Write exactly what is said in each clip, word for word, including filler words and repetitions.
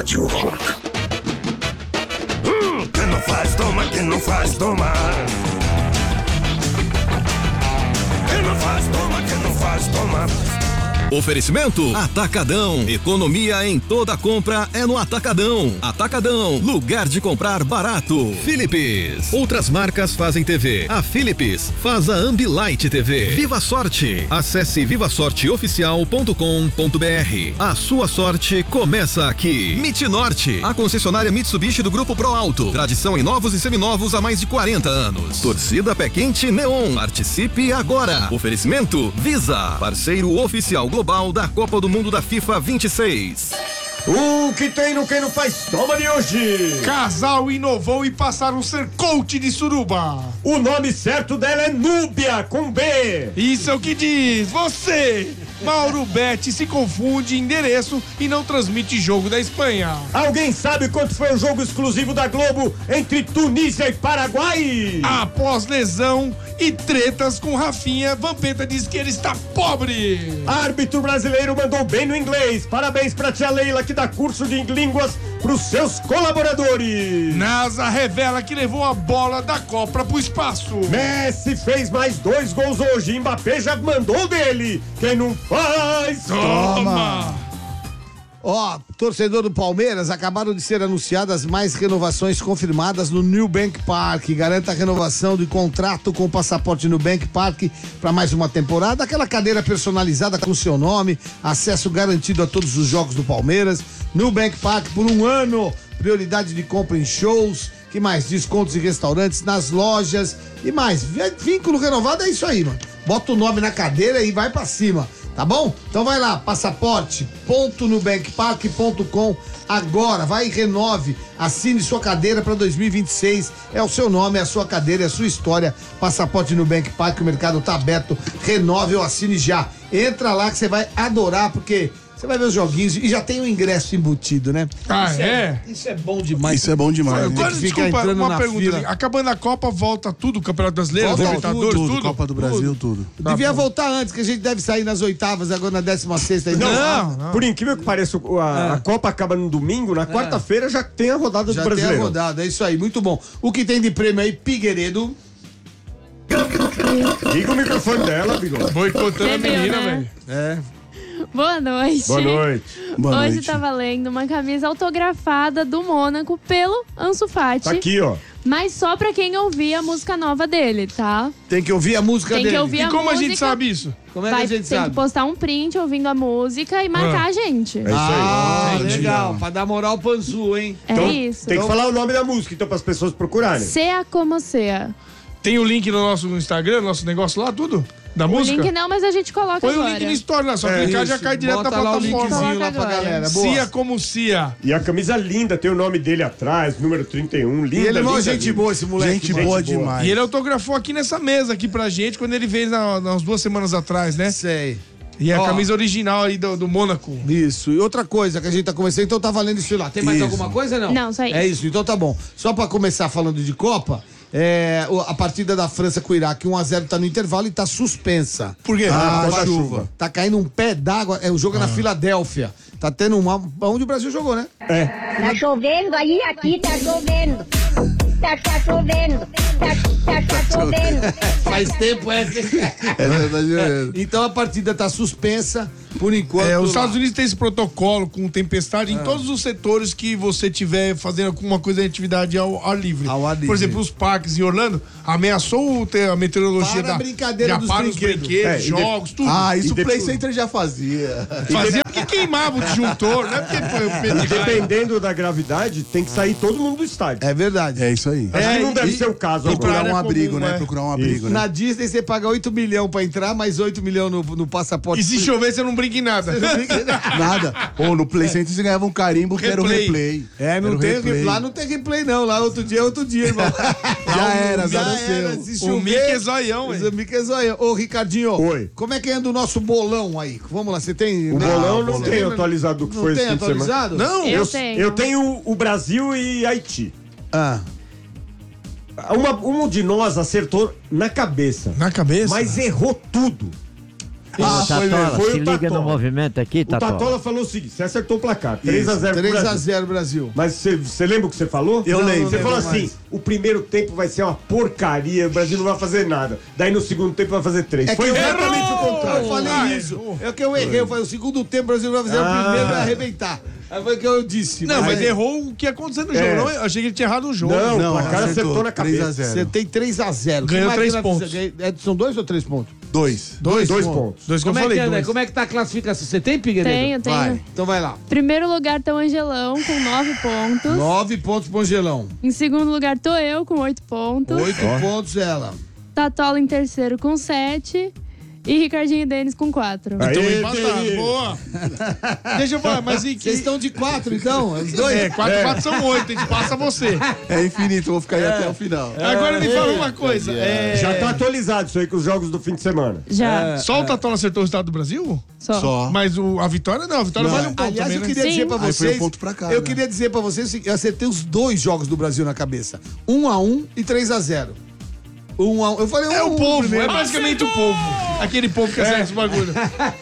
Rádio Rock. Hum, quem não faz, toma, quem não faz, toma. Quem não faz, toma, quem não faz, toma. Oferecimento Atacadão. Economia em toda compra é no Atacadão. Atacadão, lugar de comprar barato. Philips. Outras marcas fazem T V. A Philips faz a Ambilight T V. Viva Sorte. Acesse viva sorte oficial ponto com ponto b r. A sua sorte começa aqui. Mitnorte, a concessionária Mitsubishi do Grupo Pro Alto. Tradição em novos e seminovos há mais de quarenta anos. Torcida Pé Quente Neon. Participe agora. Oferecimento Visa, parceiro oficial global da Copa do Mundo da FIFA vinte e seis. O que tem no Quem Não Faz Toma de hoje? Casal inovou e passaram a ser coach de suruba. O nome certo dela é Núbia, com B. Isso é o que diz você. Mauro Betti se confunde endereço e não transmite jogo da Espanha. Alguém sabe quanto foi o jogo exclusivo da Globo entre Tunísia e Paraguai? Após lesão e tretas com Rafinha, Vampeta diz que ele está pobre. Árbitro brasileiro mandou bem no inglês. Parabéns pra tia Leila que dá curso de línguas pros seus colaboradores. NASA revela que levou a bola da Copa pro espaço. Messi fez mais dois gols hoje. Mbappé já mandou dele. Quem não faz, toma! Ó, oh, torcedor do Palmeiras, acabaram de ser anunciadas mais renovações confirmadas no Nubank Park. Garanta a renovação do contrato com o passaporte Nubank Park para mais uma temporada. Aquela cadeira personalizada com seu nome, acesso garantido a todos os jogos do Palmeiras. Nubank Park por um ano, prioridade de compra em shows, que mais? Descontos em restaurantes, nas lojas e mais. Vínculo renovado é isso aí, mano. Bota o nome na cadeira e vai pra cima. Tá bom? Então vai lá, passaporte ponto nubank park ponto com agora, vai e renove, assine sua cadeira para dois mil e vinte e seis, é o seu nome, é a sua cadeira, é a sua história. Passaporte Nubank Park, o mercado tá aberto, renove ou assine já. Entra lá que você vai adorar, porque você vai ver os joguinhos e já tem o ingresso embutido, né? Ah, isso é? é? Isso é bom demais. Isso é bom demais. Agora, Tem que ficar desculpa, entrando uma na pergunta fila. ali. Acabando a Copa, volta tudo, o Campeonato Brasileiro, Volta Libertadores, tudo, tudo? Copa do Brasil, tudo. Tá Devia bom. voltar antes, que a gente deve sair nas oitavas, agora na décima sexta. Não, Não, não. por incrível que pareça, a, a Copa acaba no domingo, na quarta-feira já tem a rodada Já do tem a Brasileiro. rodada, é isso aí, muito bom. O que tem de prêmio aí, Figueiredo? Liga o microfone dela, Bigode. Boicotando a Você viu, menina, né? velho. É. Boa noite. Boa noite. Boa Hoje noite. tá valendo uma camisa autografada do Mônaco pelo Ansu Fati. Tá aqui, ó. Mas só pra quem ouvir a música nova dele, tá? Tem que ouvir a música Tem dele. que ouvir E a como a gente música. sabe isso? Como é que Vai a gente ter sabe? que postar um print ouvindo a música e marcar Ah. a gente. É isso aí. Ah, Entendi. legal, pra dar moral pro Anzu, hein? É Então, isso. tem que falar o nome da música, então, para as pessoas procurarem. Sea como sea. Tem o link no nosso Instagram, nosso negócio lá, tudo? Da O música? link não, mas a gente coloca Põe agora. o link no story lá, só É, clicar Isso, já cai direto bota na lá o plataforma. linkzinho lá Coloca pra agora. galera. Boa. Cia como Cia. E a camisa linda, tem o nome dele atrás, número trinta e um, linda, E ele é mó linda, gente linda. boa, esse moleque. Gente mano. boa demais. E ele autografou aqui nessa mesa aqui pra gente, quando ele veio na, nas duas semanas atrás, né? Sei. E a Ó. camisa original aí do, do Mônaco. Isso. E outra coisa que a gente tá começando, então tá valendo isso lá. Tem mais Isso. alguma coisa, não? Não, só isso. É isso, então tá bom. Só pra começar falando de Copa, é, o- a partida da França com o Iraque um a zero tá no intervalo e tá suspensa. Por quê? Ah, por causa da chuva. chuva. Tá caindo um pé d'água. É, o jogo é na Filadélfia. Tá tendo uma. Onde o Brasil jogou, né? Tá chovendo aí, aqui tá chovendo. Tá, tá chovendo. Tá, tá, tá chovendo. Faz tempo é. É verdade mesmo. Então a partida tá suspensa por enquanto. É, os lá. Estados Unidos têm esse protocolo com tempestade É. em todos os setores que você tiver fazendo alguma coisa de atividade ao ar livre. Ao ar livre. Por exemplo, os parques em Orlando ameaçou ter a meteorologia Para a da brincadeira já dos para os brinquedos. brinquedos, É, e de- jogos, tudo. Ah, isso E o Play depois- Center já fazia. Fazia porque queimava o disjuntor, não é porque foi o E pendrive. dependendo da gravidade, tem que sair todo mundo do estádio. É verdade. É isso aí. Acho que É, não deve e- ser o caso e agora. Procurar área um abrigo, comum, né? é. Procurar um abrigo, né? Na Disney você paga oito milhões pra entrar, mais oito milhões no, no passaporte. E se chover, você não brinca em nada. Nada. Ou no Play Center você ganhava um carimbo que era o Replay. replay. É, não Era o tem replay. lá não tem replay não, lá outro dia é outro dia, irmão. Já era, já já era, nasceu. se O chover, Mickey é zoião, o velho. Mickey é zoião. Ô, Ricardinho, Oi. como é que anda o nosso bolão aí? Vamos lá, você tem... O bolão não você tem lembra? atualizado do que Não foi tem esse fim de semana. atualizado? Não, Eu Eu, tenho. eu tenho o Brasil e Haiti. Ah, Uma, um de nós acertou na cabeça, Na cabeça? mas errou tudo. Ah, Tatola, foi se o liga Tatola. no movimento aqui, O Tatola. Tatola falou o seguinte: você acertou o placar, três a zero três a zero Brasil. Mas você, você lembra o que você falou? Eu Não, lembro. não Você lembro falou assim: mais. o primeiro tempo vai ser uma porcaria, o Brasil não vai fazer nada. Daí no segundo tempo vai fazer três. É Foi que eu- exatamente o contrário. Eu falei Ah, isso. errou. É o que eu errei. Eu falei, o segundo tempo o Brasil vai fazer, Ah. o primeiro vai arrebentar. Aí foi o que eu disse. Não, mas aí- errou o que aconteceu no É. jogo. Não, eu achei que ele tinha errado o jogo. Não, Não, o placar acertou na três a cabeça. zero. Você tem três a zero. Ganhou Quem três mais pontos. ganha- é, São dois ou três pontos? Dois. Dois, Dois pontos. pontos. Dois que eu Como é, falei, que é, né? dois. Como é que tá a classificação? Você tem, Figueiredo? Tenho, tenho. Vai. Então vai lá. Primeiro lugar tá o Angelão, com nove pontos. Nove pontos pro Angelão. Em segundo lugar tô eu, com oito pontos. Oito pontos ela. Tatola em terceiro, com sete. E Ricardinho e Denis com quatro. Aí, Então empatado, Denis. boa. Deixa eu falar, mas e que... Vocês estão de quatro, então? Os dois? É, quatro, quatro são oito, a gente passa você. É infinito, eu vou ficar aí até o final. Agora me fala uma coisa. É... Já tá atualizado isso aí com os jogos do fim de semana. Já, Só o Tatola acertou o resultado do Brasil? só. Só. Mas o, a vitória não, a vitória Não. vale um ponto Aliás, também, eu né? queria Sim. dizer pra Aí foi vocês. um ponto pra cá, eu né? queria dizer pra vocês que eu acertei os dois jogos do Brasil na cabeça: um a um e três a zero. Um a um. Eu falei um É a o um povo, primeiro. é basicamente o povo. Aquele povo que acerta esse bagulho.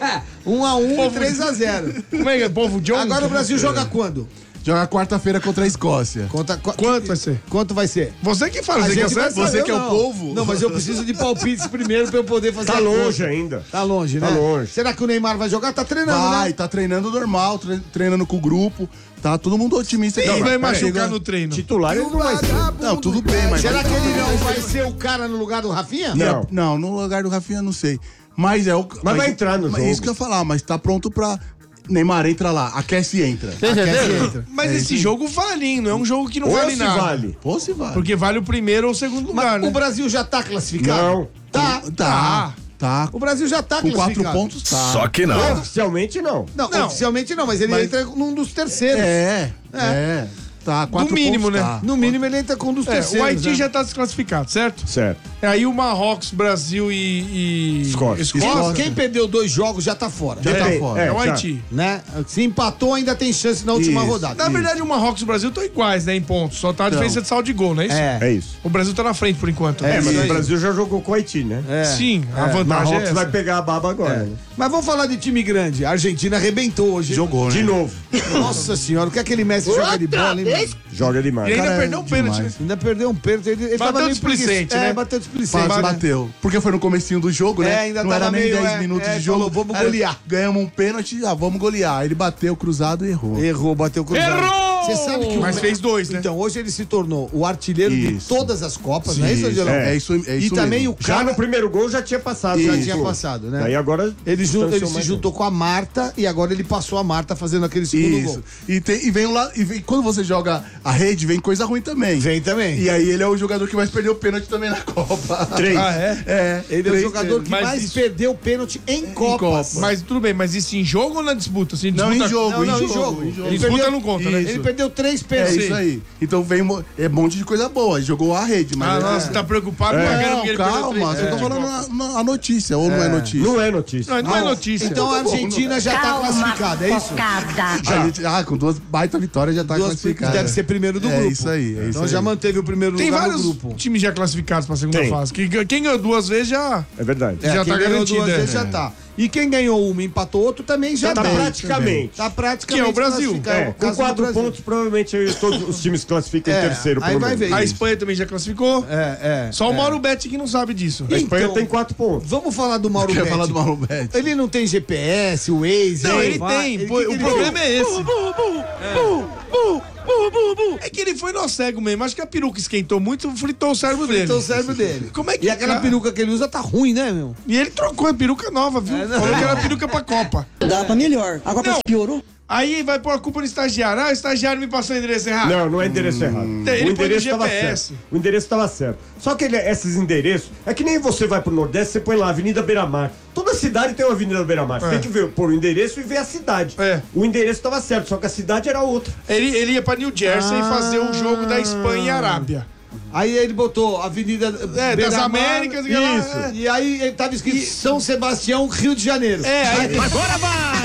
Um a um e Povo- três a zero. Como é que é? Povo John? Agora o Brasil joga quando? Joga quarta-feira contra a Escócia. Conta, qu- Quanto vai ser? Quanto vai ser? Você que fala, A você que gente vai acerta? saber Você que é ou o não? povo? Não, mas eu preciso de palpites primeiro pra eu poder fazer Tá a longe conta. ainda. Tá longe, né? Tá longe. Será que o Neymar vai jogar? Tá treinando, Vai, né? tá treinando normal, tre- treinando com o grupo. Tá todo mundo otimista. Quem Não, vai mas machucar chega- no treino? Titular ele não vai ser. Não, tudo bem, mas... Será que vai- ele não vai ser o cara no lugar do Rafinha? Não. Não, no lugar do Rafinha, não sei. Mas é o... Mas vai entrar no mas jogo. Isso que eu ia falar, mas tá pronto pra... Neymar, entra lá. Aquece e entra. Aquece e entra. Mas esse jogo vale, hein? Não é um jogo que não Ou vale se nada. vale. Pô, se vai. Porque vale o primeiro ou o segundo lugar, Mas né? o Brasil já tá classificado? Não. Tá. Tá, tá. O Brasil já tá Com classificado. quatro pontos, tá. Só que não. Oficialmente não. Não, Não. oficialmente não, mas ele Mas- entra num dos terceiros. É, é. Tá, quatro mínimo, pontos, né? tá. No mínimo ele entra com um dos É, terceiros. o Haiti né? já tá desclassificado, certo? Certo. É aí o Marrocos, Brasil e. e... Escócia. Quem, quem perdeu dois jogos já tá fora. Já tá É, fora. É, o já. Haiti. Né? Se empatou, ainda tem chance na última Isso. rodada. Na verdade, o Marrocos e o Brasil estão iguais, né? Em pontos. Só tá a diferença de saldo de gol, não é isso? É. É isso. O Brasil tá na frente por enquanto. É, isso mas aí. o Brasil já jogou com o Haiti, né? É. Sim, a vantagem Marrocos é essa. vai pegar a baba agora. né? Mas vamos falar de time grande. A Argentina arrebentou hoje. Jogou, né? De novo. Nossa senhora, o que aquele Messi joga de bola, hein, mano? Joga demais. E ainda Cara, perdeu um demais. pênalti. né? Ainda perdeu um pênalti. Ele, ele Bateu tava meio displicente, preguiça- né? É, bateu displicente. Quase né? bateu. Porque foi no comecinho do jogo, né? É, ainda não tava era nem meio, dez é, minutos é, de jogo. falou, vamos Aí, golear. Ganhamos um pênalti, ah, vamos golear. Ele bateu cruzado e errou. Errou, bateu cruzado. Errou! Você sabe que o Mas Me- fez dois, né? Então, hoje ele se tornou o artilheiro de Isso. todas as Copas, não é isso, Angelão? É, é isso, é E isso também mesmo. o Já cara... no primeiro gol já tinha passado. Já né? tinha Pô. passado, né? Aí agora... Ele, ju- ele distanciou se mais juntou com a Marta e agora ele passou a Marta fazendo aquele segundo Isso. gol. E, tem, e vem lá. E vem- quando você joga a rede, vem coisa ruim também. Vem também. E aí ele é o jogador que mais perdeu o pênalti também na Copa. Três. Ah, é? É. Ele é o três jogador que Mas mais isso- perdeu pênalti em Copas. Copa. Mas tudo bem, mas isso em jogo ou na disputa? Assim, Não, disputa... em jogo, Não, não, em em jogo. jogo. em jogo. Em Ele disputa perdeu- não conta, né? Ele perdeu três É pênaltis. isso aí. Então vem mo- é um monte de coisa boa. Ele jogou a rede, mas. Ah, é- nossa, tá preocupado com a cara Não, porque ele perdeu calma, três você tá pênaltis. falando a, na- a notícia, ou não é notícia? Não é notícia. Não, não é notícia. Então a Argentina já tá classificada, é isso? Focada. A gente- ah, com duas baita vitórias já tá Duas classificado. deve ser primeiro do É grupo. isso aí, é isso Então aí. já manteve o primeiro Tem lugar vários no grupo. times já classificados pra segunda Tem. fase. Que, quem ganhou duas vezes já. É verdade. É, já quem tá ganhou garantido, duas é. vezes já tá. E quem ganhou uma e empatou outro também já Tá tem. praticamente. Tá praticamente Que é o Brasil. classificado. É, No com caso do quatro Brasil. pontos, provavelmente aí todos os times classificam É, em terceiro, aí pelo vai menos. ver. A Isso. Espanha também já classificou. É, é. Só o é. Mauro Betti que não sabe disso. A Espanha Então, tem quatro pontos. Vamos falar do Mauro Quer Betti. falar do Mauro Betti? Ele não tem G P S, o Waze. Não, ele vai- tem. ele- pô, que que o ele problema tem? é esse. É que ele foi no cego mesmo. Acho que a peruca esquentou muito, fritou o cérebro dele. Então o cérebro dele. Como é que E aquela cara- peruca que ele usa tá ruim, né, meu? E ele trocou a peruca nova, viu? É, não. Falou que era peruca pra Copa. Dá pra melhor. Agora Não. piorou. Aí vai pôr a culpa no estagiário. Ah, o estagiário me passou o endereço errado. Não, não é endereço errado. Ele o põe no endereço estava G P S. certo. O endereço estava certo. Só que ele- esses endereços, é que nem você vai pro Nordeste, você põe lá Avenida Beira-Mar. Toda cidade tem uma Avenida Beira-Mar. Você É. tem que ver, pôr o endereço e ver a cidade. É. O endereço estava certo, só que a cidade era outra. Ele, ele ia pra New Jersey Ah. fazer o jogo da Espanha e Arábia. Aí ele botou Avenida É, das Beira-Mar, Américas. e lá- Isso. E aí ele tava escrito São Sebastião, Rio de Janeiro. É, aí, Agora vai!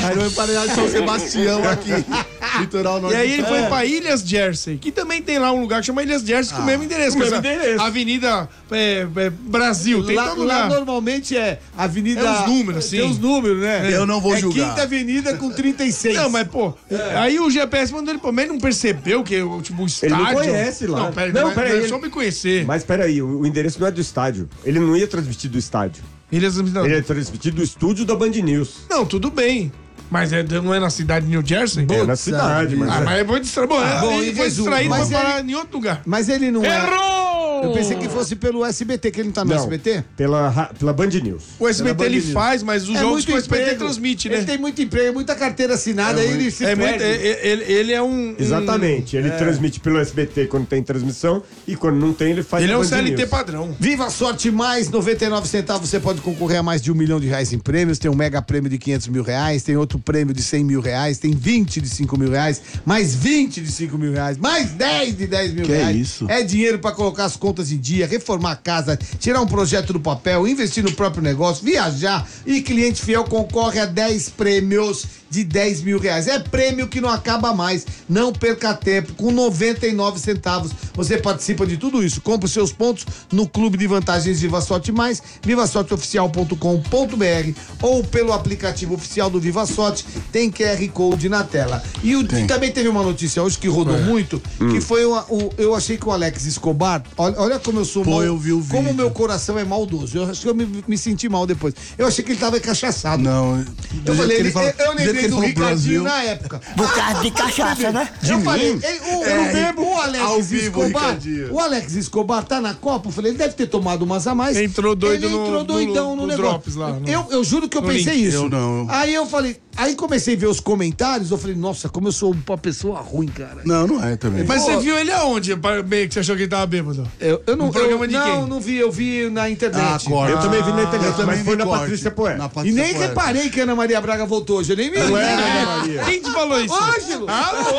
Aí ele foi para São Sebastião aqui, litoral norte. E aí ele foi É. pra Ilhas Jersey, que também tem lá um lugar que chama Ilhas Jersey com o mesmo endereço. com o que mesmo essa endereço. Avenida é, é, Brasil, tem Lá, todo lá lugar. normalmente é Avenida. É os números, sim. Tem os números, né? Eu não vou é julgar. Quinta Avenida com trinta e seis. Não, mas, pô, aí o G P S mandou ele, pô, mas ele não percebeu que o tipo, o estádio... não conhece lá. Não, pera, Não, não, pera pera aí, é só ele- me conhecer. Mas peraí, o, o endereço não é do estádio. Ele não ia transmitir do estádio. Ilhas... Não, Ele ia transmitir do estúdio da Band News. não, tudo bem. Mas é, não é na cidade de New Jersey? É na cidade, mas... Ah, mas foi distraído. Bom, Ah, bom, ele em foi resumo, distraído mas pra ele- parar em outro lugar. Mas ele não é. Errou! Eu pensei que fosse pelo S B T, que ele não tá no Não, S B T? pela, ra- pela Band News. O S B T Pela ele Band News. faz, mas os jogos que o S B T emprego. transmite, né? Ele tem muito emprego, muita carteira assinada, aí ele se É perde. muito, é- é- ele, ele é um... Exatamente. Ele transmite pelo S B T quando tem transmissão e quando não tem, ele faz Ele é na um Band C L T News. padrão. Viva a Sorte Mais, noventa e nove centavos, você pode concorrer a mais de um milhão de reais em prêmios, tem um mega prêmio de quinhentos mil reais, tem outro prêmio de cem mil reais, tem vinte de cinco mil reais, mais vinte de cinco mil reais, mais dez de dez mil Que é reais. isso? É dinheiro pra colocar as contas em dia, reformar a casa, tirar um projeto do papel, investir no próprio negócio, viajar, e cliente fiel concorre a dez prêmios de dez mil reais. É prêmio que não acaba mais. Não perca tempo. Com noventa e nove centavos você participa de tudo isso. Compre os seus pontos no Clube de Vantagens Viva Sorte Mais, viva sorte oficial ponto com ponto b r ou pelo aplicativo oficial do Viva Sorte. Tem Q R Code na tela. E, o, e também teve uma notícia hoje que rodou muito, que foi uma, o, eu achei que o Alex Escobar, olha, olha como eu sou Pô, mal, eu vi o como vídeo. o meu coração é maldoso. Eu acho que eu me, me senti mal depois. Eu achei que ele tava cachaçado. Não, Eu falei, ele, fala, eu, eu do jeito lembrei que ele do falou Ricardinho Brasil, na época. Por causa de cachaça, né? Eu falei, ele, o, É, eu bebo, o Alex ao vivo, Escobar. Ricardinho. O Alex Escobar tá na Copa. Eu falei, ele deve ter tomado umas a mais. Entrou doido ele no- entrou no- doidão no, no negócio. Drops lá, no- eu, eu juro que eu no pensei link. isso. Eu não. Aí eu falei, aí comecei a ver os comentários. Eu falei, nossa, como eu sou uma pessoa ruim, cara. Não, não é também. Mas Pô. você viu ele aonde? Para- Meio que você achou que ele tava bêbado? Eu, eu não, Um programa eu, de não, quem? não vi, eu vi na internet. Ah, corte. Eu também vi na internet, Eu também mas foi vi na corte. Patrícia Poeta. Na E Patrícia nem Poeta. reparei que a Ana Maria Braga voltou hoje. Eu nem me Não é, liguei. Ana Maria? Quem te falou isso? Ângelo!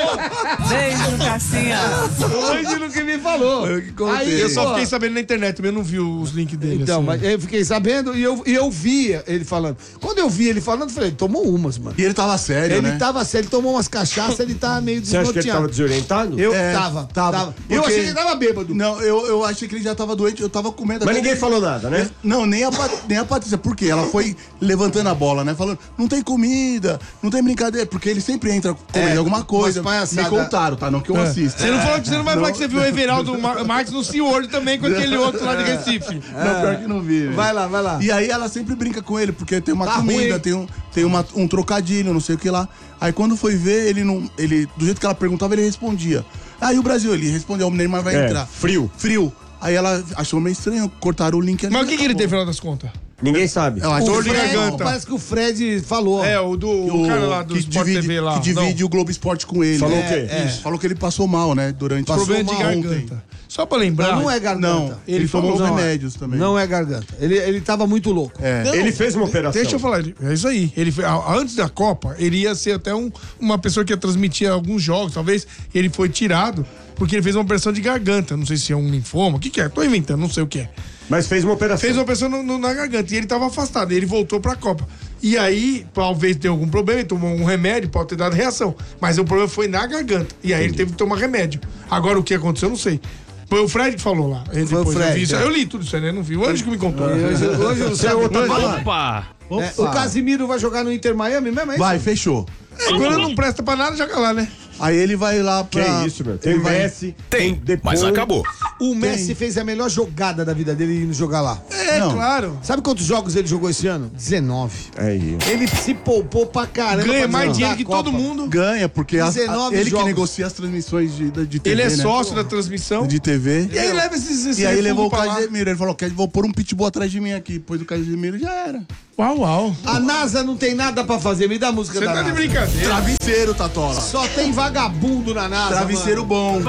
Beijo, Cassinha. O Ângelo que me falou. Eu que contei. Aí, Eu só pô, fiquei sabendo na internet, também eu não vi os links dele. Então, assim. mas eu fiquei sabendo e eu, e eu vi ele falando. Quando eu vi ele falando, eu falei, ele tomou umas, mano. E ele tava sério, Ele né? tava sério, ele tomou umas cachaças, ele tava meio Você acha que ele tava desnorteado. desorientado? Eu É, tava, tava. tava. Eu Porque- achei que ele tava bêbado. Não, eu, eu achei que ele já tava doente, eu tava com medo. Mas até ninguém de- falou nada, né? Não, nem a, Pat- nem a Patrícia, porque ela foi levantando a bola, né? Falando, não tem comida, não tem brincadeira, porque ele sempre entra comendo É, alguma coisa. umas Me palhaçadas. contaram, tá? Não que eu assisto. Você não, falou, que- você não vai falar que você viu o Everaldo Mar- Marques no SeaWorld também com aquele outro lá de Recife. Não, pior que não vi. velho. Vai lá, vai lá. E aí ela sempre brinca com ele, porque tem uma Tá comida, ruim. tem, um, tem uma, um trocadilho, não sei o que lá. Aí quando foi ver, ele não. Ele, do jeito que ela perguntava, ele respondia. Aí o Brasil, ele respondeu, o Neymar vai É, entrar. frio. Frio. Aí ela achou meio estranho, cortaram o link ali. Mas o que, que ele acabou. tem, afinal das contas? Ninguém sabe. Eu acho O Dor de que- Fred, garganta. parece que o Fred falou. É, o do o cara lá do que Sport divide, T V lá. que divide Não, o Globo Esporte com ele. Falou É, o quê? é. Isso, falou que ele passou mal, né? Durante problema de mal garganta. ontem. Só pra lembrar. Não, não é garganta. Não, ele, Ele tomou os falou- não é. remédios também. Não é garganta. Ele, ele tava muito louco. É. Não, Ele fez uma operação. Deixa eu falar, ele- é isso aí. Ele, foi- a- antes da Copa, ele ia ser até um- uma pessoa que ia transmitir alguns jogos, talvez. Ele foi tirado porque ele fez uma operação de garganta. Não sei se é um linfoma, o que, que é? Tô inventando, não sei o que é. Mas fez uma operação. Fez uma operação no- no- na garganta e ele tava afastado. Ele voltou pra Copa. E aí, talvez tenha algum problema, ele tomou um remédio, pode ter dado reação. Mas o problema foi na garganta. E aí ele teve que tomar remédio. Agora o que aconteceu, eu não sei. Foi o Fred que falou lá. Ele Foi o depois, eu, Fred, vi isso. é. Eu li tudo isso aí, né? Não vi. O Anjo que me contou. Hoje, hoje eu não sei outra coisa. Opa! É, o Casimiro vai jogar no Inter Miami mesmo, é isso? Vai, fechou. Agora não presta pra nada, joga lá, né? Aí ele vai lá Que pra. isso, meu. Tem ele o vai- Messi. Tem, depois... mas acabou. O Messi fez a melhor jogada da vida dele indo jogar lá. É, Não. claro. Sabe quantos jogos ele jogou esse ano? dezenove. Aí. Ele se poupou pra caramba. Ganha pra mais disputar dinheiro a que Copa. todo mundo. Ganha, porque as- a- dezenove ele jogos. que negocia as transmissões de, de T V. Ele é né? sócio da transmissão. De T V. E aí leva esses, esses E aí refugos levou o pra lá. Casemiro. Ele falou: "Quer- vou pôr um pitbull atrás de mim aqui. Pôs o Casemiro já era. Uau, uau. A NASA não tem nada pra fazer. Me dá a música Você da tá de NASA. brincadeira. Travesseiro, Tatola. Só tem vagabundo na NASA. Travesseiro bom.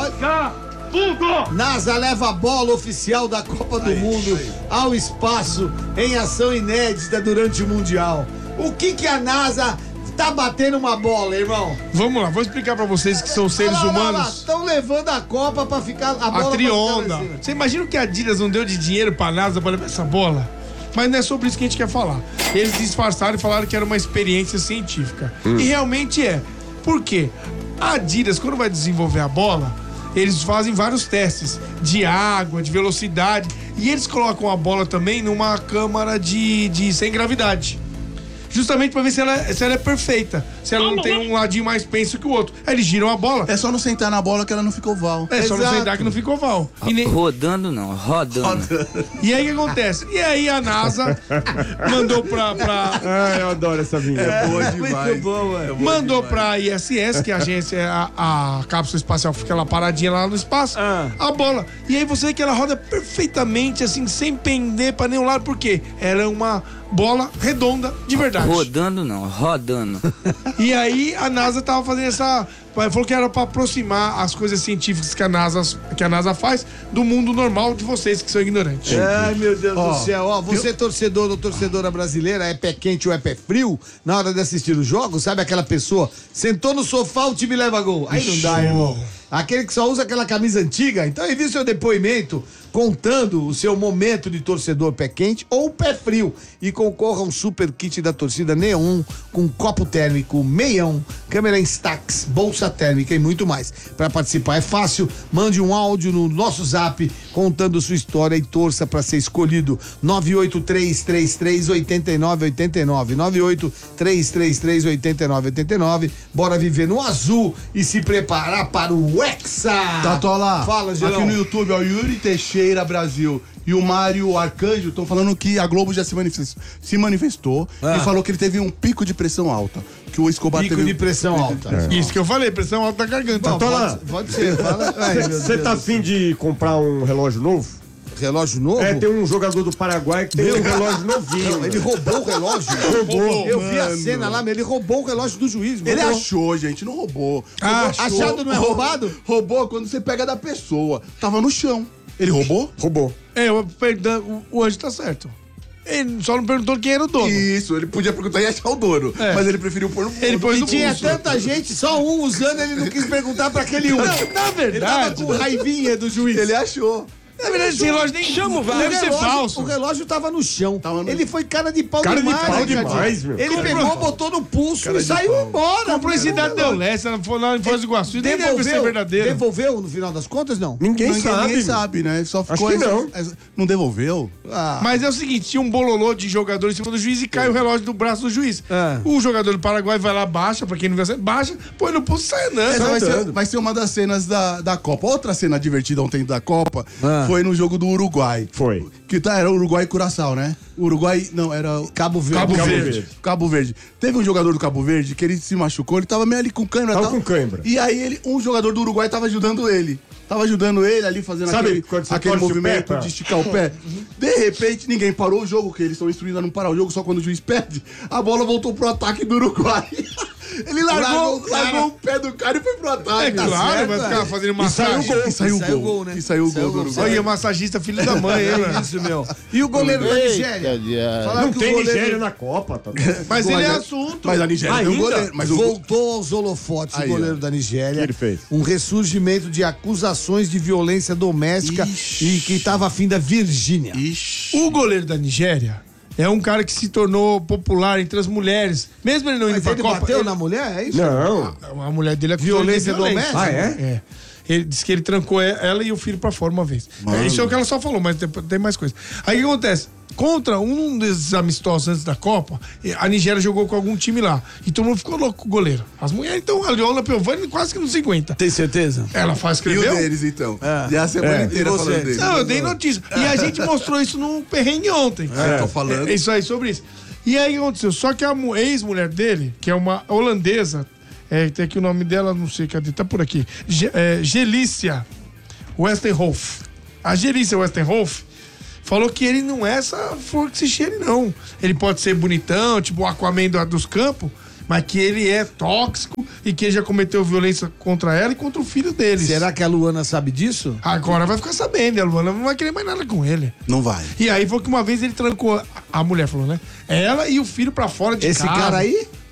Olha- NASA leva a bola oficial da Copa do Mundo ao espaço em ação inédita durante o Mundial. O que que a NASA tá batendo uma bola, irmão? Vamos lá, vou explicar pra vocês que são seres humanos. Estão levando a Copa pra ficar a bola A pra trionda. ficar lá em cima. Você imagina o que a Adidas não deu de dinheiro pra NASA pra levar essa bola? Mas não é sobre isso que a gente quer falar. Eles disfarçaram e falaram que era uma experiência científica. Hum. E realmente é. Por quê? A Adidas, quando vai desenvolver a bola, eles fazem vários testes de água, de velocidade. E eles colocam a bola também numa câmara de, de sem gravidade. Justamente pra ver se ela, se ela é perfeita. Se ela não tem um ladinho mais penso que o outro. Aí eles giram a bola. É só não sentar na bola que ela não fica oval. É Exato. Só não sentar que não fica oval. E nem... Rodando não, rodando. rodando. E aí o que acontece? E aí a NASA mandou pra... pra... Ah, eu adoro essa vinheta. É boa demais. Muito bom, é. Mandou pra I S S, que é a agência, a, a cápsula espacial fica lá paradinha lá no espaço, ah. a bola. E aí você vê que ela roda perfeitamente, assim, sem pender pra nenhum lado. Por quê? Ela é uma bola redonda de verdade. Rodando não, rodando. E aí a NASA tava fazendo essa... Falou que era pra aproximar as coisas científicas que a NASA, que a NASA faz do mundo normal de vocês que são ignorantes. Ai, meu Deus oh, do céu. Ó, você eu... torcedor ou torcedora brasileira, é pé quente ou é pé frio, na hora de assistir os jogos, sabe aquela pessoa, sentou no sofá, o time leva gol. Aí não dá, irmão. Aquele que só usa aquela camisa antiga. Então envie seu depoimento contando o seu momento de torcedor pé quente ou pé frio e concorra a um super kit da torcida Neon com copo térmico, meião, câmera Instax, bolsa térmica e muito mais. Para participar é fácil, mande um áudio no nosso zap contando sua história e torça para ser escolhido. nove oito três três três oito nove oito nove nove oito três três três oito nove oito nove. Bora viver no azul e se preparar para o Hexa. Tatola, fala, Gelão. Aqui no YouTube, ó, o Yuri Teixeira Brasil e o Mário Arcanjo estão falando que a Globo já se manifestou, se manifestou ah. e falou que ele teve um pico de pressão alta. Que o Escobar pico teve... de pressão alta. É. Isso que eu falei, pressão alta da garganta. Bom, pode, pode ser, fala. Você tá afim de comprar um relógio novo? Relógio novo? É, tem um jogador do Paraguai que tem um relógio novinho. Não, ele roubou o relógio? Roubou. Eu vi a cena lá, mas ele roubou o relógio do juiz. Ele roubou. achou, gente, não roubou. Ah, achou. Achado não é roubado? Roubou quando você pega da pessoa. Tava no chão. Ele roubou? Roubou. É, o, o anjo tá certo. Ele só não perguntou quem era o dono. Isso, ele podia perguntar e achar o dono. É. Mas ele preferiu pôr no bolso. Ele pôs e no tinha bolso. Tanta gente, só um usando, ele não quis perguntar pra aquele um. Não, na verdade. Ele tava com raivinha do juiz. Ele achou. Na verdade, esse relógio nem chama, velho. Deve ser falso. O relógio tava no chão. Tava no... Ele foi cara de pau cara demais. Cara de pau demais, meu. Ele pegou, Comprou. botou no pulso cara e saiu pau. embora. Comprou em Cidade Del Leste, ela foi lá em Foz do Iguaçu. Nem deve ser verdadeiro. Devolveu no final das contas, não? Ninguém, ninguém sabe. Ninguém sabe, né? Só ficou Acho que não. Essa... Não devolveu? Ah. Mas é o seguinte, tinha um bololô de jogador em cima do juiz e cai é. o relógio do braço do juiz. É. O jogador do Paraguai vai lá, baixa, pra quem não viu, baixa, põe no pulso e sai andando. Essa vai ser, vai ser uma das cenas da, da Copa. Outra cena divertida ontem da Copa ah. foi no jogo do Uruguai. Foi. Que tá, era Uruguai e Curaçao, né? Uruguai, não, era Cabo Verde. Cabo, Cabo Verde. Verde. Cabo Verde. Teve um jogador do Cabo Verde que ele se machucou, ele tava meio ali com cãibra. Tava tal, com cãibra. E aí ele, um jogador do Uruguai tava ajudando ele. Tava ajudando ele ali, fazendo Sabe, aquele, aquele movimento pé, de esticar o pé. De repente, ninguém parou o jogo, que eles estão instruindo a não parar o jogo, só quando o juiz pede. A bola voltou pro ataque do Uruguai. Ele largou, largou, largou o pé do cara e foi pro ataque. É claro, vai ficar fazendo massagem. E saiu o gol, saiu o gol, né? E saiu o gol do Uruguai. Olha, massagista, filho da mãe, hein, mano? Isso, meu. E o goleiro da Nigéria? Não tem Nigéria na Copa, tá? Mas ele é assunto. Mas a Nigéria tem um goleiro. Mas voltou aos holofotes o goleiro da Nigéria. O que ele fez? Um ressurgimento de acusações de violência doméstica e que tava afim da Virgínia. O goleiro da Nigéria é um cara que se tornou popular entre as mulheres. Mesmo ele não indo Mas pra ele Copa... bateu ele... na mulher, é isso? Não. A, a mulher dele é violência doméstica? Ah, é? É. Ele disse que ele trancou ela e o filho pra fora uma vez. Mano. Isso é o que ela só falou, mas tem, tem mais coisa. Aí o que acontece? Contra um desses amistosos antes da Copa, a Nigéria jogou com algum time lá. E todo mundo ficou louco com o goleiro. As mulheres, então, a Leona Piovani quase que não se aguenta. Tem certeza? Ela faz escreveu. E o deles, então? É. Já a semana é. inteira falando deles. Não, eu dei notícia. E a gente mostrou isso no perrengue ontem. É, tô falando. É, isso aí, sobre isso. E aí o que aconteceu? Só que a ex-mulher dele, que é uma holandesa, é, tem aqui o nome dela, não sei, cadê? Tá por aqui. Ge, é, Gelícia Westerhoff. A Gelícia Westerhoff falou que ele não é essa flor que se cheire, não. Ele pode ser bonitão, tipo o Aquaman do, dos campos, mas que ele é tóxico e que ele já cometeu violência contra ela e contra o filho deles. Será que a Luana sabe disso? Agora vai ficar sabendo, a Luana não vai querer mais nada com ele. Não vai. E aí foi que uma vez ele trancou, a mulher falou, né? Ela e o filho pra fora de Esse casa. cara aí?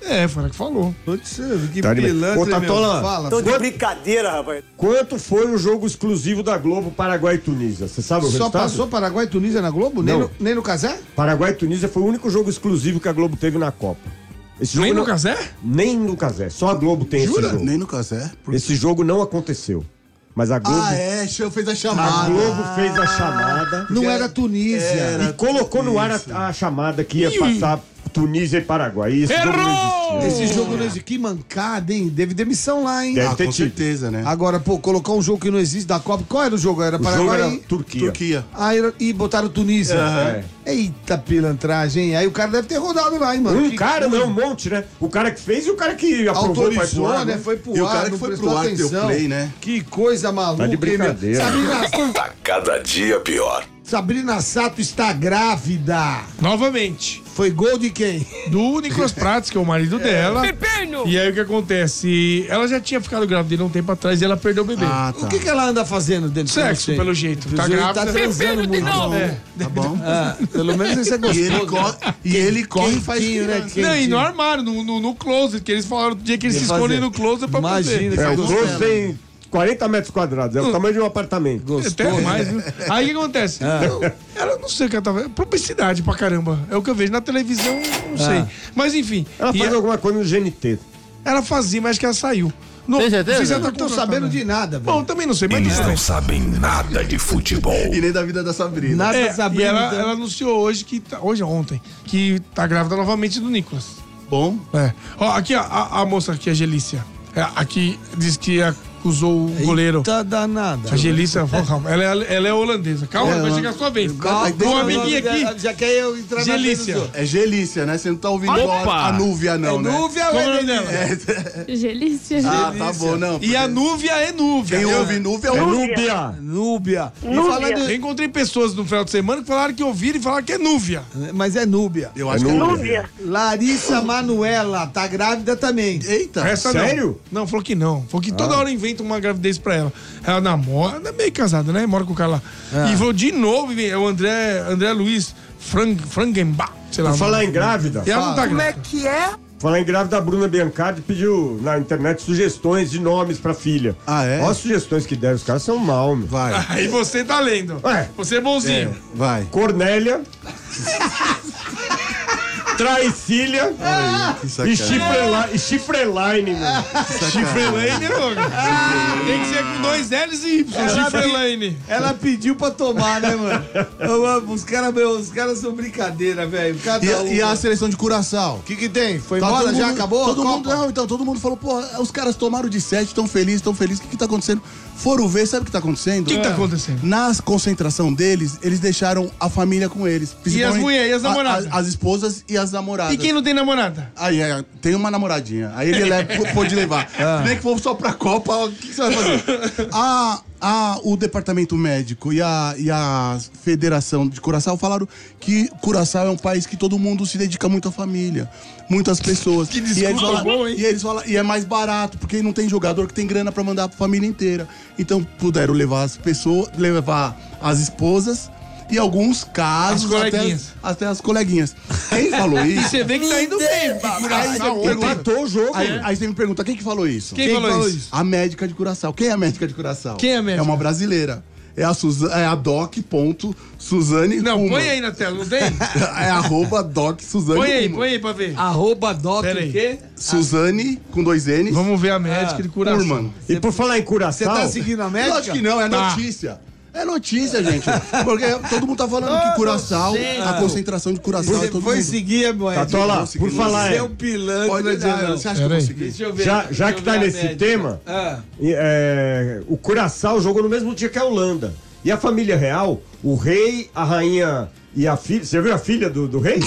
É, foi ela que falou. Putz, que Tá de bem. pilantra, Ô, Tatola, meu. Fala. tô Quanto- Brincadeira, rapaz. Quanto foi o jogo exclusivo da Globo Paraguai e Tunísia? Você sabe o Só resultado? passou Paraguai e Tunísia na Globo? Nem Não. no, nem no Casé? Paraguai e Tunísia foi o único jogo exclusivo que a Globo teve na Copa. Esse jogo Nem no não- Casé? Nem no Casé. Só a Globo tem Jura? esse jogo. Nem no Casé. Esse jogo não aconteceu. Mas a Globo, Ah, é, show fez a a chamada. Globo fez a chamada Não era Tunísia. Era e colocou no ar a, a chamada que ia passar Tunísia e Paraguai. E esse jogo não Errou! existiu. Esse jogo não existe. Que mancada, hein? Teve demissão lá, hein? Deve Ah, ter com tido. certeza, né? Agora, pô, colocar um jogo que não existe da Copa. Qual era o jogo? Era O jogo Paraguai era e... Turquia. Turquia. Ah, era- e botaram Tunísia. É. Eita pilantragem, hein? Aí o cara deve ter rodado lá, hein, mano? Um Que- cara, não, um monte, né? O cara que fez e o cara que aprovou para Autorizou, ar, né? Foi pro E o ar, cara que não foi prestou pro ar que deu atenção. play, né? Que coisa maluca, Tá de hein, meu? brincadeira. Sabrina, Tá cada dia pior. Sabrina Sato está grávida. Novamente. Foi gol de quem? Do Nicolas Prates, que é o marido dela. E aí o que acontece? Ela já tinha ficado grávida dele um tempo atrás e ela perdeu o bebê. Ah, tá. O que, que ela anda fazendo dentro do Sexo, pelo jeito. Tá Ele grávida. tá transando muito. É. Tá bom. Ah, pelo menos isso é E gostoso. ele, co e ele corre e faz Quentinho, né? criança. Não, e Quentinho. no armário, no, no, no closet, que eles falaram do dia que eles se Ia escondem fazer. no closet pra Imagina, fazer. É, o Gostoso. close tem quarenta metros quadrados. É o tamanho de um apartamento. Gostoso. Até mais, viu? Aí o que acontece? Eu, ela não sei o que ela tava. Publicidade pra caramba. É o que eu vejo na televisão, não sei. Mas enfim. Ela e faz ela, alguma coisa no G N T. ela fazia, mas acho que ela saiu. Não, Tem certeza? não sei se ela Não tá tô contratada. sabendo de nada, velho. Bom, também não sei, mas Eles isso, não né? sabem nada de futebol. E nem da vida da Sabrina. Nada É, sabendo. e ela, então. ela anunciou hoje que. Tá, hoje, ontem, que tá grávida novamente do Nicolas. Bom. É. Ó, aqui, ó, a, a moça aqui, a Gelícia. É, aqui diz que acusou o goleiro. Tá danada. A Gelícia, calma, ela, é- ela é holandesa. Calma, É, vai ela- chegar a sua vez. Calma, Tem um amiguinho aqui. Já quer eu entrar na Gelícia. frente dos outros. É Gelícia, né? Você não tá ouvindo Opa! a, a Núvia, não, É né? Núvia ou Qual é o é nome dela? Nenê? Gelícia. Ah, tá bom, não. E a Núvia é Núvia. Quem Eu- ouve Núvia é É o Núbia. Núbia. E Núbia. falando... Eu encontrei pessoas no final de semana que falaram que ouviram e falaram que é Núvia. Mas é Núbia. Eu acho que é Núbia. Larissa Manuela, tá grávida também. Eita. Essa sério? Não. Não, falou que não. Falou que toda hora inventa uma gravidez pra ela. Ela namora, ela é meio casada, né? Mora com o cara lá. E falou de novo, é o André, André Luiz Frank, Frankenbach, sei lá. Por falar em grávida, E ela não tá Como é grávida. que é? falar em grávida, a Bruna Biancardi pediu na internet sugestões de nomes pra filha. Ah, é? Olha as sugestões que deram, os caras são mal, meu. Vai. Aí você tá lendo. Ué. Você é bonzinho. Vai. Cornélia. Traicília Que e sacanagem. Chifrela- e Chifreline, mano. Chifrelane, logo. Tem que ser com dois L's e Y. Ela Chifrelane. Ela pediu pra tomar, né, mano? Eu amo, Os caras, meu, os caras são brincadeira, velho. Cada E, um. a- e a seleção de Curaçao? O que que tem? Foi Tá embora? todo Já mundo- acabou? Todo a mundo, Copa? não, então, todo mundo falou, pô, os caras tomaram de sete, tão felizes, tão felizes, o que que tá acontecendo? Foram ver, sabe o que tá acontecendo? O que, que tá acontecendo? Na concentração deles, eles deixaram a família com eles. Principalmente mulheres, e as a- namoradas? a- as esposas e as namoradas. E quem não tem namorada? Aí, é, tem uma namoradinha. Aí ele leva, pôde levar. Nem que for só pra Copa, o que, que você vai fazer? A, a, o departamento médico e a, e a Federação de Curaçao falaram que Curaçao é um país que todo mundo se dedica muito à família. Muitas pessoas. Que e eles desculpa falaram, boa, hein? e eles falam, e é mais barato, porque não tem jogador que tem grana pra mandar pra família inteira. Então puderam levar as pessoas, levar as esposas. E alguns casos, As até, coleguinhas. as- até as coleguinhas. Quem falou E isso? você vê que tá indo bem. Aí Curaçao você ontem. pergunta- Empatou o jogo. Aí, aí você me pergunta, quem que falou isso? Quem falou isso? A médica de Curaçao. Quem é a médica de Curaçao? Quem é a médica? É uma brasileira. É a, Suza, é a Doc. Ponto, Suzane Não, Kuhlmann. põe aí na tela, não tem? É arroba Doc Suzane Põe aí, Kuhlmann. põe aí pra ver. Arroba Doc Pera aí. o quê? Suzane com dois N's. Vamos ver a médica de Curaçao. Kuhlmann. E por falar em Você Curaçao, tá seguindo a médica? Lógico que não, é Tá. notícia. É notícia, gente. Porque todo mundo tá falando que Curaçao, a concentração de Curaçao é Você todo foi mundo. seguir a moeda. Tatola, por falar Você é é, um pilantra. Pode de dar, não. você acha que eu Pera aí. consegui? Deixa eu ver. já, deixa já eu que ver tá a nesse médica. tema, Ah. e, é, o Curaçao jogou no mesmo dia que a Holanda. E a família real, o rei, a rainha e a filha. Você viu a filha do, do rei?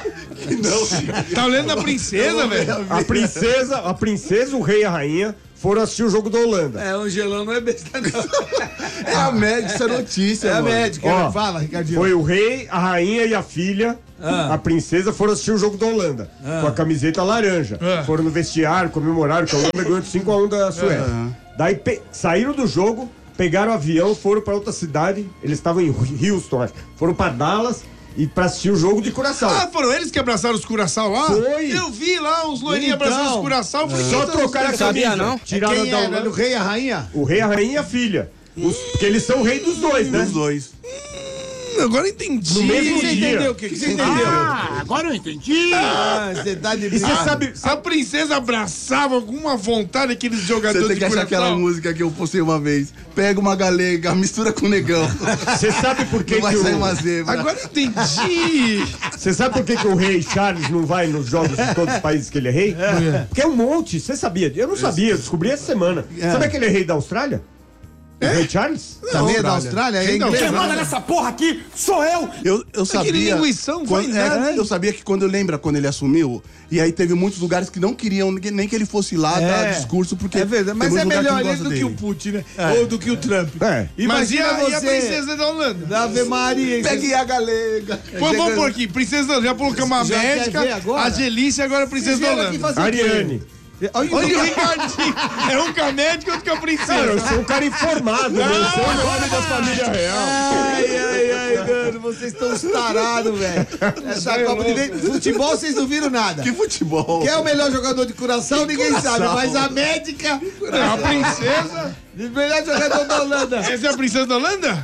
Não, Tá olhando a princesa, velho? A princesa, a princesa, o rei e a rainha foram assistir o jogo da Holanda. É, Angelão não é besta, não. é a médica, isso é notícia, É a mano. médica. Ó, Fala, Ricardinho. Foi o rei, a rainha e a filha. Ah. A princesa foram assistir o jogo da Holanda. Com a camiseta laranja. Ah. Foram no vestiário, comemoraram que a Holanda ganhou de cinco a um da Suécia. Daí pe- saíram do jogo, pegaram o avião, foram pra outra cidade. Eles estavam em Houston, acho. Foram pra Dallas. e pra assistir o jogo de Curaçao. Ah, foram eles que abraçaram os Curaçau lá? Foi. Eu vi lá uns loirinhos Então, abraçando os Curaçau. Falei, Só que trocaram a camisa. Sabia, não? Tiraram Quem da era? Holanda. O rei e a rainha? O rei, a rainha e a filha. Os- porque eles são o rei dos dois, né? Dos dois. Hum, agora eu entendi. No mesmo Você dia. entendeu o que que você entendeu? Ah, agora eu entendi. Ah, você tá de E você brincadeira. sabe, A princesa abraçava com uma vontade aqueles Você jogadores tem de que achar Curaçao. aquela música que eu postei uma vez. Pega uma galega, mistura com o negão. você sabe por que Não vai que sair o, uma zebra. Agora eu entendi. você sabe por que que o rei Charles não vai nos jogos de todos os países que ele é rei? Porque é um monte, você sabia? Eu não sabia, eu descobri essa semana. Sabe aquele rei da Austrália? O rei Charles? Também é da Austrália? É Quem não? inglês? Quem né? manda nessa porra aqui sou eu. Eu, eu sabia. linguição, foi quando, nada. é, eu sabia que quando lembra quando ele assumiu, e aí teve muitos lugares que não queriam nem nem que ele fosse lá É. dar discurso, porque. É verdade, mas tem é muito lugar que melhor não ele gosta do que dele. o Putin, né? É. Ou do que o Trump. É. Mas e Imagina a, e a você. princesa da Holanda? Da Ave Maria. hein? Pegue a galega. Pô, vamos por aqui. Princesa da Holanda. Já colocamos a Já quer médica, ver agora? a Gelícia e agora a princesa Vocês da vieram aqui Holanda. fazer o quê? Ariane. Olha, Olha o Ricardinho. É um com a médica e outro com a princesa. Cara, eu sou um cara informado, né? Eu sei o nome da família real. Ai, ai, ai, mano, vocês estão uns tarados, velho. Essa Copa de Vez- Futebol, vocês não viram nada. Que futebol. Quem é o melhor jogador de Curaçao, ninguém sabe, mas a médica. A princesa. O melhor jogador da Holanda. Essa é a princesa da Holanda?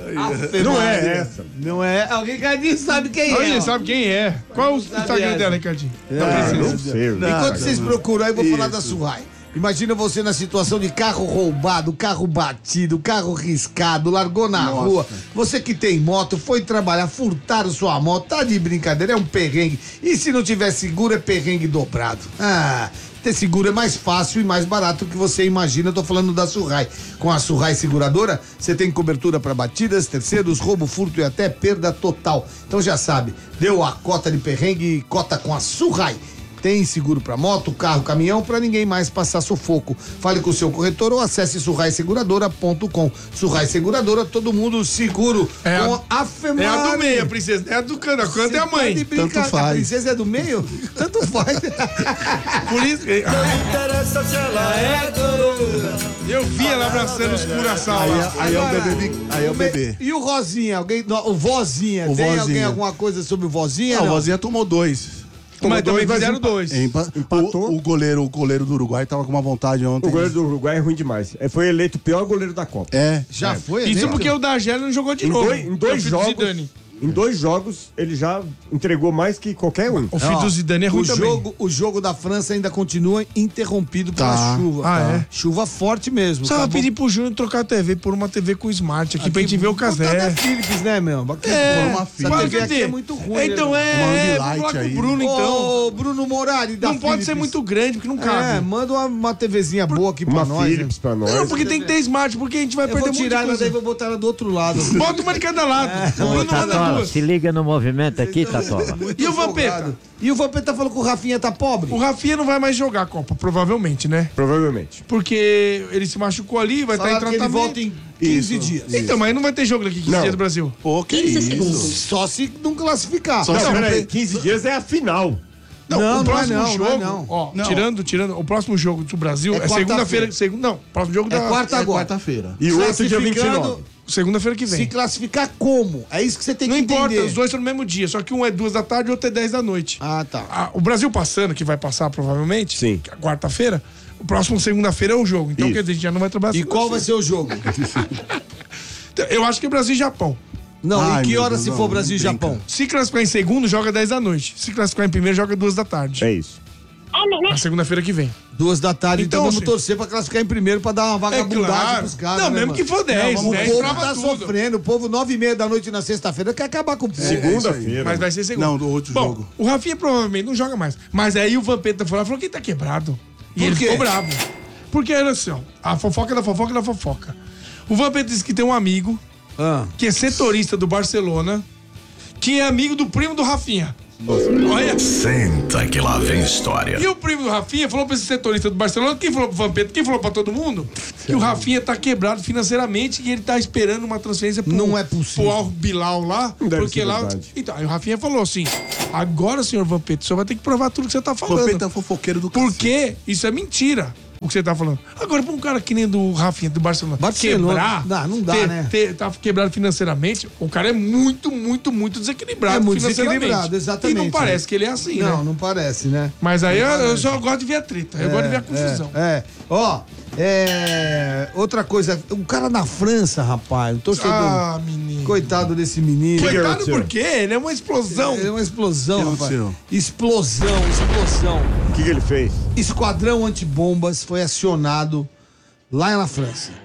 Não é essa. Não é? O Ricardinho sabe quem é. Olha, ó. sabe quem é. Qual o sabe Instagram essa. dela, Ricardinho? Da Ah, princesa. não sei. Enquanto vocês procuram aí, eu vou falar da Isso. Surrai. Imagina você na situação de carro roubado, carro batido, carro riscado, largou na rua. Você que tem moto, foi trabalhar, furtaram sua moto, tá de brincadeira, é um perrengue. E se não tiver seguro, é perrengue dobrado. Ah, ter seguro é mais fácil e mais barato do que você imagina. Eu tô falando da Surrai. Com a Surrai Seguradora, você tem cobertura para batidas, terceiros, roubo, furto e até perda total. Então já sabe, deu a cota de perrengue, cota com a Surrai. Tem seguro para moto, carro, caminhão, para ninguém mais passar sufoco. Fale com o seu corretor ou acesse surrai seguradora ponto com. Surrai Seguradora, todo mundo seguro. É com a- a Femari. É a do meio, a princesa. É a do cano. A canta é a Você tá mãe. de brinca- Tanto faz. A princesa é do meio? Tanto faz. Por isso que... Eu vi ela abraçando os Curaçao Aí, lá. é- aí é o bebê. Aí é o bebê. E o Rosinha? Alguém, não, o Vozinha. O Tem Vozinha. alguém alguma coisa sobre o Vozinha? Não, o não? Vozinha tomou dois. Mas também dois, fizeram mas dois. Empa- Empatou. O, o goleiro, o goleiro do Uruguai tava com uma vontade ontem. O goleiro do Uruguai é ruim demais. É, foi eleito o pior goleiro da Copa. É. Já foi? Isso eleito? porque o Dagel não jogou de Em novo. dois, em dois O filho do jogos, Zidane. em dois jogos, ele já entregou mais que qualquer um. O filho Ó, do Zidane é ruim o também. jogo, o jogo da França ainda continua interrompido pela Tá. chuva. Ah, é? Chuva forte mesmo. Só Acabou- pedir pro Júnior trocar a T V por uma T V com Smart aqui, pra gente ver o Botar da Casé. Philips, né, meu? Aqui, É, pô, uma essa fita. Mas T V quer aqui dizer, é muito ruim. Então né? é, Uma vamos Ambilight lá com aí. o Bruno, então. Ô, Bruno Morari da Não pode Philips. ser muito grande, porque não É, cabe. manda uma, uma TVzinha boa aqui pra Uma nós. Philips né? pra nós. Não, porque tem que ter Smart, porque a gente vai Eu perder vou muito tirar ela daí e coisa. vou botar ela do outro lado. Bota uma de cada lado. O Bruno manda Tatola, duas. se liga no movimento aqui, Tatola. Muito E o folgado. Vampeta? E o Vampeta falou que o Rafinha tá pobre? O Rafinha não vai mais jogar a Copa, provavelmente, né? Provavelmente. Porque ele se machucou ali, vai estar em Falaram que ele tratamento. volta em quinze Isso. dias. Então, mas não vai ter jogo daqui quinze Não. dias do Brasil. Pô, que isso? Só se não classificar. Só Não, se não peraí, tem- quinze dias é a final. Não, Não, o não é próximo não, não é jogo, não. ó, Não. tirando, tirando, o próximo jogo do Brasil É é, quarta-feira. segunda-feira, segundo, não, próximo jogo É da quarta É agora. quarta-feira. E o outro dia vinte e Classificando, nove. segunda-feira que Se vem. classificar como? É isso que você tem Não que importa, entender. os dois estão no mesmo dia, só que um é duas da tarde e o outro é dez da noite. Ah, tá. Ah, o Brasil passando, que vai passar provavelmente, Sim. que é quarta-feira, o próximo segunda-feira é o jogo. Então, Isso. quer dizer, a gente já não vai trabalhar E qual vai ser o jogo? Eu acho que é Brasil e Japão. Não, Ai, em que meu hora Deus, se não, for não Brasil e brinca. Japão? Se classificar em segundo, joga dez da noite. Se classificar em primeiro, joga duas da tarde. É isso. Na segunda-feira que vem. Duas da tarde, então, Então, vamos sim. torcer pra classificar em primeiro pra dar uma vagabundagem claro. pros caras. Não, né, mesmo mano? que for dez, O dez povo trava tá tudo. sofrendo. O povo, nove e meia da noite na sexta-feira, quer acabar com o povo. Segunda-feira. Mas vai ser segundo. Não, do outro Bom, jogo. o Rafinha provavelmente não joga mais. Mas aí o Vampeta foi lá e falou que ele tá quebrado. E Por ele quê? ficou bravo. Porque era assim, ó, a fofoca da fofoca da fofoca. O Vampeta disse que tem um amigo Ah. que é setorista do Barcelona, que é amigo do primo do Rafinha. Olha. Senta que lá vem história. E o primo do Rafinha falou pra esse setorista do Barcelona, quem falou pro Vampeta, quem falou pra todo mundo, que o Rafinha tá quebrado financeiramente e ele tá esperando uma transferência pro, Não é possível. pro Al Bilal lá, Não deve porque ser lá... verdade. Então, aí o Rafinha falou assim, agora, senhor Vampeta, o senhor vai ter que provar tudo que você tá O falando. Vampeta é fofoqueiro do cacete. Porque isso é mentira. o que você tá falando. Agora, pra um cara que nem do Rafinha, do Barcelona, Barcelona, quebrar, dá, não dá, ter, né? ter- tá quebrado financeiramente, o cara é muito, muito, muito desequilibrado É muito financeiramente. desequilibrado, exatamente. E não parece que ele é assim, Não, né? não parece, né? Mas aí eu, eu só gosto de ver a treta, eu gosto de ver a confusão. É, é. Ó, é, outra coisa, o cara na França, rapaz, o torcedor. Ah, menino. Coitado desse menino. Coitado por quê? Ele é uma explosão. É uma explosão, Que rapaz. aconteceu? Explosão, explosão. O que, que ele fez? Esquadrão antibombas foi acionado lá na França.